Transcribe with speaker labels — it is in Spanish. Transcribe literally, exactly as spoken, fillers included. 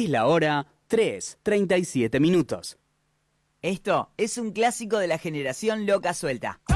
Speaker 1: Es la hora tres, treinta y siete minutos.
Speaker 2: Esto es un clásico de la generación loca suelta.